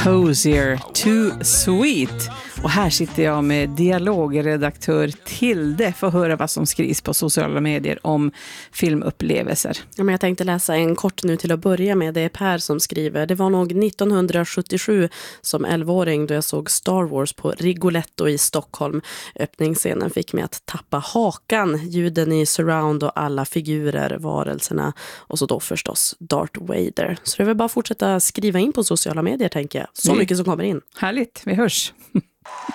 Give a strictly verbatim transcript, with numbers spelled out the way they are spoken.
Hosier, Too Sweet. Och här sitter jag med dialogredaktör Tilde för att höra vad som skrivs på sociala medier om filmupplevelser. Ja, men jag tänkte läsa en kort nu till att börja med. Det är Per som skriver. Det var nog nittonhundrasjuttiosju som elvaåring då jag såg Star Wars på Rigoletto i Stockholm. Öppningsscenen fick mig att tappa hakan. Ljuden i surround och alla figurer, varelserna och så då förstås Darth Vader. Så det är väl bara fortsätta skriva in på sociala medier, tänker jag. Så mycket som kommer in. Härligt, vi hörs.